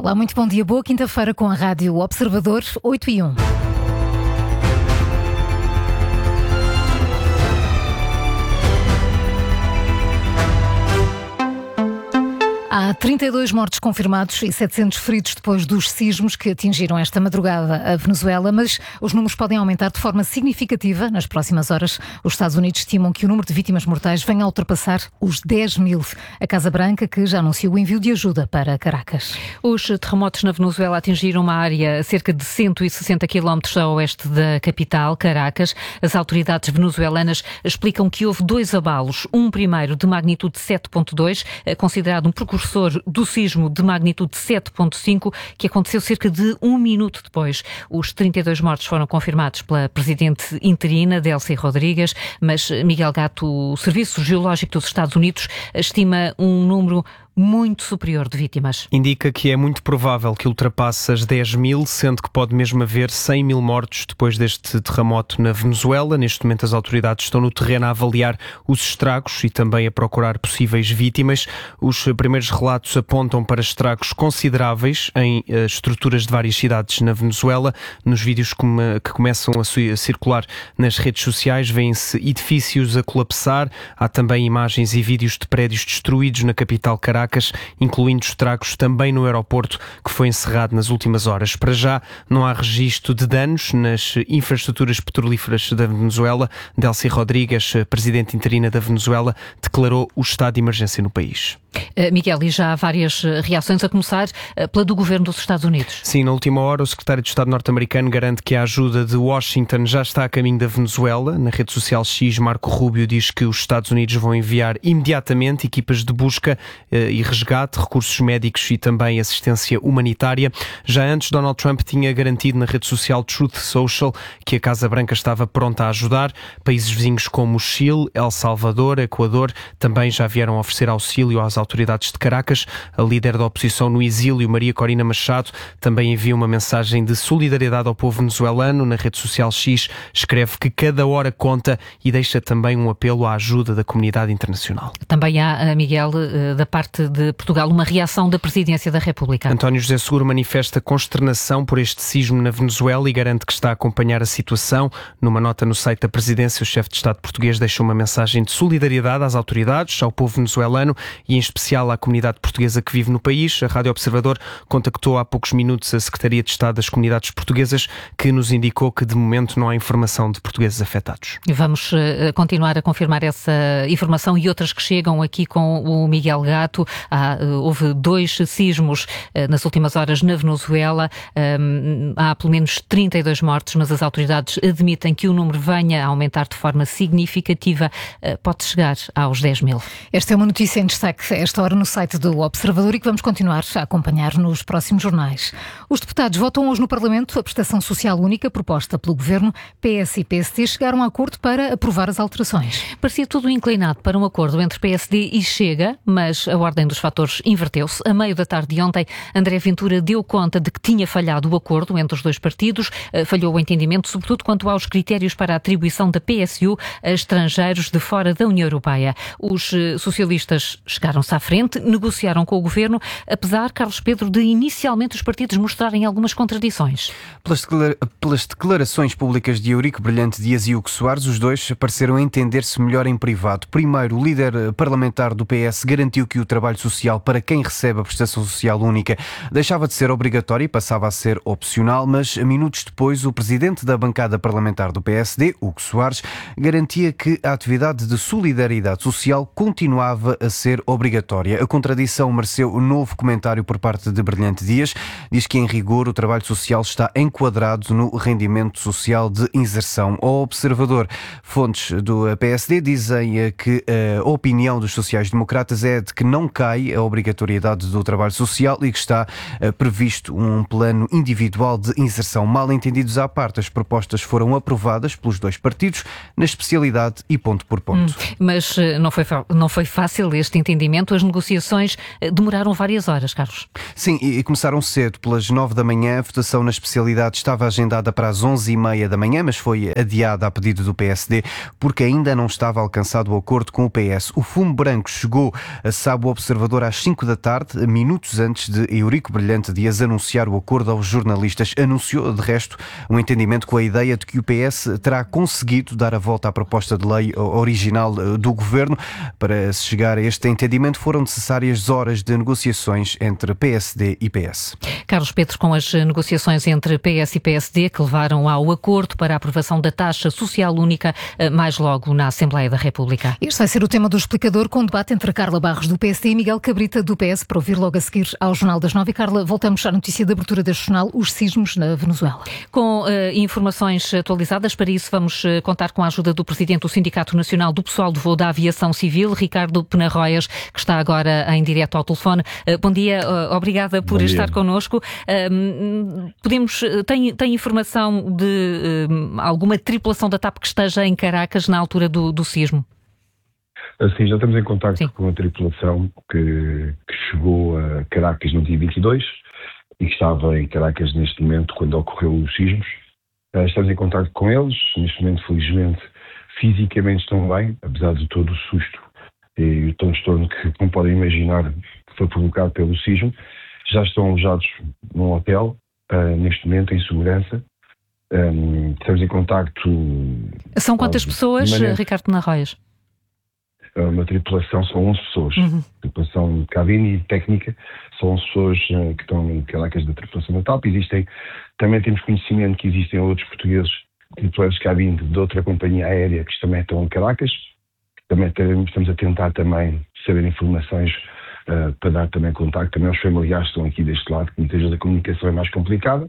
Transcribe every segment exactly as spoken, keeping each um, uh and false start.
Olá, muito bom dia. Boa quinta-feira com a Rádio Observador oito e um. Há trinta e dois mortos confirmados e setecentos feridos depois dos sismos que atingiram esta madrugada a Venezuela, mas os números podem aumentar de forma significativa nas próximas horas. Os Estados Unidos estimam que o número de vítimas mortais venha a ultrapassar os dez mil. A Casa Branca, que já anunciou o envio de ajuda para Caracas. Os terremotos na Venezuela atingiram uma área a cerca de cento e sessenta quilómetros a oeste da capital, Caracas. As autoridades venezuelanas explicam que houve dois abalos. Um primeiro de magnitude sete ponto dois, considerado um precursor do sismo de magnitude sete ponto cinco, que aconteceu cerca de um minuto depois. Os trinta e dois mortos foram confirmados pela presidente interina, Delcy Rodrigues, mas Miguel Gato, o Serviço Geológico dos Estados Unidos, estima um número muito superior de vítimas. Indica que é muito provável que ultrapasse as dez mil, sendo que pode mesmo haver cem mil mortos depois deste terremoto na Venezuela. Neste momento as autoridades estão no terreno a avaliar os estragos e também a procurar possíveis vítimas. Os primeiros relatos apontam para estragos consideráveis em uh, estruturas de várias cidades na Venezuela. Nos vídeos que, me, que começam a, su- a circular nas redes sociais vêem-se edifícios a colapsar. Há também imagens e vídeos de prédios destruídos na capital Caracas, incluindo estragos também no aeroporto, que foi encerrado nas últimas horas. Para já, não há registro de danos nas infraestruturas petrolíferas da Venezuela. Delcy Rodrigues, presidente interina da Venezuela, declarou o estado de emergência no país. Uh, Miguel, e já há várias reações, a começar uh, pela do governo dos Estados Unidos. Sim, na última hora o secretário de Estado norte-americano garante que a ajuda de Washington já está a caminho da Venezuela. Na rede social X, Marco Rubio diz que os Estados Unidos vão enviar imediatamente equipas de busca uh, e resgate, recursos médicos e também assistência humanitária. Já antes, Donald Trump tinha garantido na rede social Truth Social que a Casa Branca estava pronta a ajudar. Países vizinhos como o Chile, El Salvador, Equador também já vieram oferecer auxílio às autoridades de Caracas. A líder da oposição no exílio, Maria Corina Machado, também envia uma mensagem de solidariedade ao povo venezuelano. Na rede social X escreve que cada hora conta e deixa também um apelo à ajuda da comunidade internacional. Também há, Miguel, da parte de Portugal, uma reação da Presidência da República. António José Seguro manifesta consternação por este sismo na Venezuela e garante que está a acompanhar a situação. Numa nota no site da Presidência, o chefe de Estado português deixou uma mensagem de solidariedade às autoridades, ao povo venezuelano e em especial à comunidade portuguesa que vive no país. A Rádio Observador contactou há poucos minutos a Secretaria de Estado das Comunidades Portuguesas, que nos indicou que de momento não há informação de portugueses afetados. Vamos uh, continuar a confirmar essa informação e outras que chegam aqui com o Miguel Gato. Há, uh, houve dois sismos uh, nas últimas horas na Venezuela. Um, há pelo menos trinta e dois mortos, mas as autoridades admitem que o número venha a aumentar de forma significativa. Uh, pode chegar aos dez mil. Esta é uma notícia em destaque a esta hora no site do Observador e que vamos continuar a acompanhar nos próximos jornais. Os deputados votam hoje no Parlamento a prestação social única proposta pelo Governo. P S e P S D chegaram a acordo para aprovar as alterações. Parecia tudo inclinado para um acordo entre P S D e Chega, mas a ordem dos fatores inverteu-se. A meio da tarde de ontem, André Ventura deu conta de que tinha falhado o acordo entre os dois partidos. Falhou o entendimento, sobretudo quanto aos critérios para a atribuição da P S U a estrangeiros de fora da União Europeia. Os socialistas chegaram-se à frente, negociaram com o Governo, apesar, Carlos Pedro, de inicialmente os partidos mostrarem algumas contradições. Pelas, declara- pelas declarações públicas de Eurico Brilhante Dias e Hugo Soares, os dois pareceram entender-se melhor em privado. Primeiro, o líder parlamentar do P S garantiu que o trabalho social para quem recebe a prestação social única deixava de ser obrigatório e passava a ser opcional, mas minutos depois o presidente da bancada parlamentar do P S D, Hugo Soares, garantia que a atividade de solidariedade social continuava a ser obrigatória. A contradição mereceu um novo comentário por parte de Brilhante Dias. Diz que, em rigor, o trabalho social está enquadrado no rendimento social de inserção. Ao Observador, fontes do P S D dizem que a opinião dos sociais-democratas é de que não cai a obrigatoriedade do trabalho social e que está previsto um plano individual de inserção. Mal entendidos à parte, as propostas foram aprovadas pelos dois partidos na especialidade e ponto por ponto. Hum, mas não foi, não foi fácil este entendimento. As negociações demoraram várias horas, Carlos. Sim, e começaram cedo. Pelas nove da manhã, a votação na especialidade estava agendada para as onze e meia da manhã, mas foi adiada a pedido do P S D porque ainda não estava alcançado o acordo com o P S. O fumo branco chegou, sabe o Observador às cinco da tarde, minutos antes de Eurico Brilhante Dias anunciar o acordo aos jornalistas. Anunciou, de resto, um entendimento com a ideia de que o P S terá conseguido dar a volta à proposta de lei original do Governo. Para se chegar a este entendimento foram necessárias horas de negociações entre P S D e P S. Carlos Petro, com as negociações entre P S e P S D que levaram ao acordo para a aprovação da taxa social única mais logo na Assembleia da República. Este vai ser o tema do Explicador, com debate entre Carla Barros do P S D e Miguel Cabrita do P S, para ouvir logo a seguir ao Jornal das Nove. E Carla, voltamos à notícia de abertura deste jornal, os sismos na Venezuela. Com uh, informações atualizadas, para isso vamos uh, contar com a ajuda do Presidente do Sindicato Nacional do Pessoal de Voo da Aviação Civil, Ricardo Penarroias, que está agora em direto ao telefone. Uh, bom dia, uh, obrigada por bom estar dia. connosco. Uh, podemos, tem, tem informação de uh, alguma tripulação da TAP que esteja em Caracas na altura do, do sismo? Sim, já estamos em contacto com a tripulação que, que chegou a Caracas no dia vinte e dois e que estava em Caracas neste momento quando ocorreu os sismos. Estamos em contacto com eles, neste momento felizmente fisicamente estão bem, apesar de todo o susto e o transtorno que, como podem imaginar, foi provocado pelo sismo. Já estão alojados num hotel, uh, neste momento em segurança. Um, estamos em contacto... São quantas pessoas, maneira... Ricardo Penarroias? Uma tripulação, são onze pessoas. Uhum. Tripulação de cabine e técnica, são onze pessoas uh, que estão em Caracas da tripulação da TAP. Existem, também temos conhecimento que existem outros portugueses, tripulantes de cabine de outra companhia aérea que também estão em Caracas. Também estamos a tentar também saber informações uh, para dar também contacto também aos familiares que estão aqui deste lado, que muitas vezes a comunicação é mais complicada.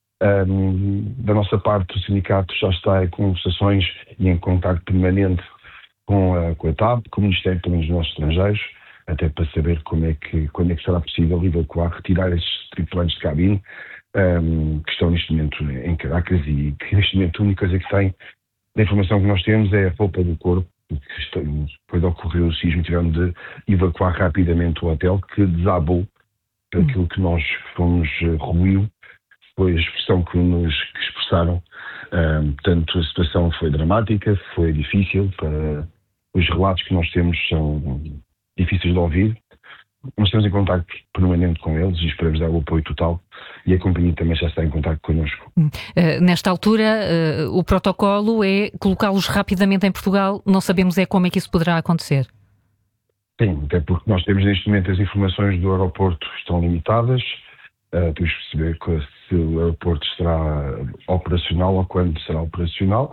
Um, da nossa parte, o sindicato já está em conversações e em contacto permanente com a, com a TAP, com o Ministério também dos Negócios Estrangeiros, até para saber como é que, quando é que será possível evacuar, retirar estes tripulantes de cabine um, que estão neste momento em Caracas e que neste momento a única coisa que tem da informação que nós temos é a roupa do corpo, que estão, depois de ocorrer o sismo tiveram de evacuar rapidamente o hotel que desabou, por aquilo que nós fomos uh, ruiu, foi a expressão que nos que expressaram. Um, portanto, a situação foi dramática, foi difícil, para, os relatos que nós temos são difíceis de ouvir. Nós estamos em contacto permanente com eles e esperamos dar o apoio total, e a companhia também já está em contacto connosco. Uh, nesta altura, uh, o protocolo é colocá-los rapidamente em Portugal, não sabemos é como é que isso poderá acontecer. Sim, até porque nós temos neste momento as informações do aeroporto estão limitadas, uh, temos que perceber que, se o aeroporto estará operacional ou quando será operacional.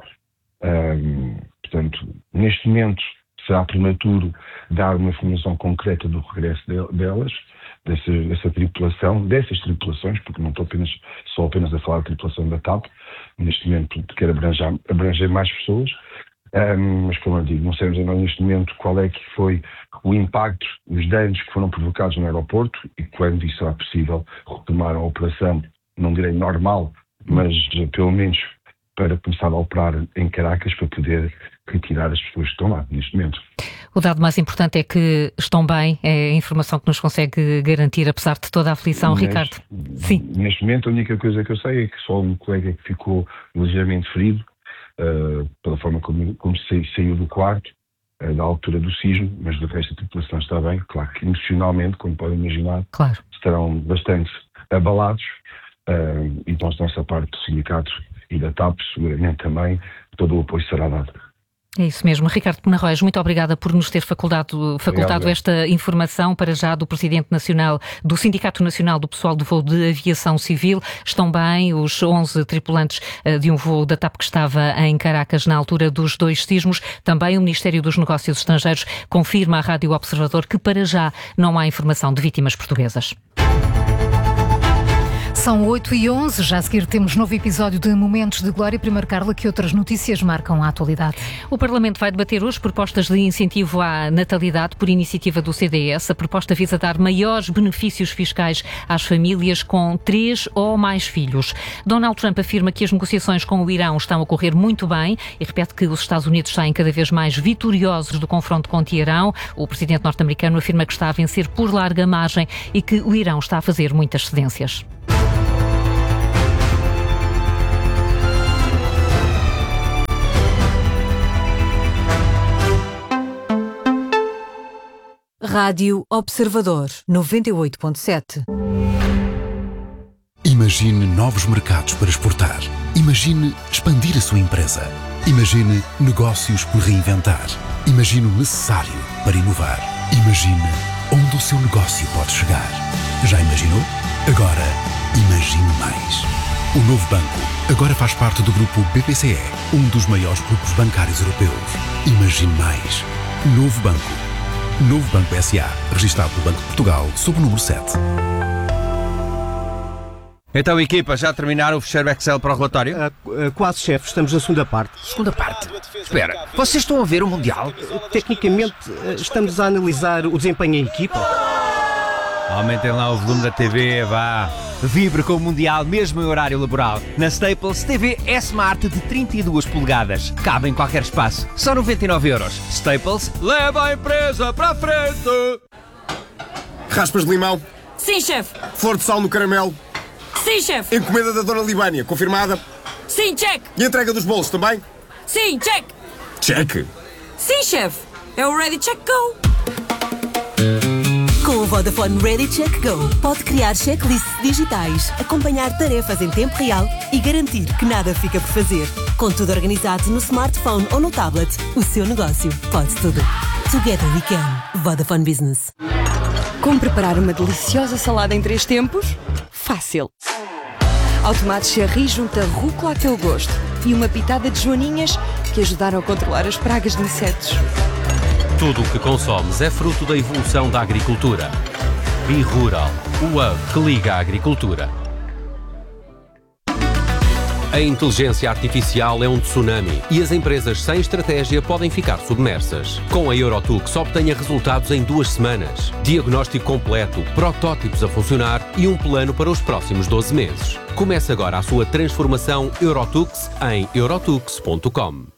Um, portanto, neste momento será prematuro dar uma informação concreta do regresso de, delas, dessa, dessa tripulação, dessas tripulações, porque não estou apenas, só apenas a falar da tripulação da TAP, neste momento quero abranger, abranger mais pessoas, um, mas como eu digo, não sabemos ainda neste momento qual é que foi o impacto, os danos que foram provocados no aeroporto e quando isso será possível retomar a operação, não direi normal, mas pelo menos para começar a operar em Caracas para poder retirar as pessoas que estão lá neste momento. O dado mais importante é que estão bem, é a informação que nos consegue garantir, apesar de toda a aflição, neste, Ricardo. Sim. Neste momento a única coisa que eu sei é que só um colega que ficou ligeiramente ferido, uh, pela forma como, como saiu do quarto, uh, da altura do sismo, mas do resto da tripulação está bem. Claro que emocionalmente, como podem imaginar, claro, estarão bastante abalados, uh, e nós, da nossa parte do sindicato e da TAP, seguramente também, todo o apoio será dado. É isso mesmo. Ricardo Penarroias, muito obrigada por nos ter facultado, facultado esta informação, para já, do Presidente Nacional, do Sindicato Nacional do Pessoal de Voo de Aviação Civil. Estão bem os onze tripulantes de um voo da TAP que estava em Caracas na altura dos dois sismos. Também o Ministério dos Negócios Estrangeiros confirma à Rádio Observador que, para já, não há informação de vítimas portuguesas. São oito e onze, já a seguir temos novo episódio de Momentos de Glória. Primeiro, Carla, que outras notícias marcam a atualidade? O Parlamento vai debater hoje propostas de incentivo à natalidade por iniciativa do C D S. A proposta visa dar maiores benefícios fiscais às famílias com três ou mais filhos. Donald Trump afirma que as negociações com o Irão estão a correr muito bem e repete que os Estados Unidos saem cada vez mais vitoriosos do confronto com Teherão. O presidente norte-americano afirma que está a vencer por larga margem e que o Irão está a fazer muitas cedências. Rádio Observador noventa e oito ponto sete. Imagine novos mercados para exportar. Imagine expandir a sua empresa. Imagine negócios por reinventar. Imagine o necessário para inovar. Imagine onde o seu negócio pode chegar. Já imaginou? Agora, imagine mais. O novo banco agora faz parte do grupo B P C E, um dos maiores grupos bancários europeus. Imagine mais. Novo banco. Novo Banco S A, registado pelo Banco de Portugal, sob o número sete. Então, equipa, já terminaram o fecheiro Excel para o relatório? Uh, uh, quase, chefe. Estamos na segunda parte. Segunda parte? Espera, vocês estão a ver o Mundial? Uh, tecnicamente, uh, estamos a analisar o desempenho em equipa. Aumentem lá o volume da T V, vá. Vibre com o Mundial, mesmo em horário laboral. Na Staples, T V S-Smart de trinta e duas polegadas. Cabe em qualquer espaço. Só noventa e nove euros. Staples, leva a empresa para a frente! Raspas de limão? Sim, chefe. Flor de sal no caramelo? Sim, chefe. Encomenda da Dona Libânia, confirmada? Sim, check. E a entrega dos bolos também? Sim, check. Check. Sim, chefe. É o Ready Check Go. Com o Vodafone Ready Check Go, pode criar checklists digitais, acompanhar tarefas em tempo real e garantir que nada fica por fazer. Com tudo organizado no smartphone ou no tablet, o seu negócio pode tudo. Together we can. Vodafone Business. Como preparar uma deliciosa salada em três tempos? Fácil. Ao tomate cherry junta rúcula a teu gosto e uma pitada de joaninhas que ajudaram a controlar as pragas de insetos. Tudo o que consomes é fruto da evolução da agricultura. B-Rural, o hub que liga a agricultura. A inteligência artificial é um tsunami e as empresas sem estratégia podem ficar submersas. Com a Eurotux obtenha resultados em duas semanas. Diagnóstico completo, protótipos a funcionar e um plano para os próximos doze meses. Comece agora a sua transformação Eurotux em eurotux ponto com.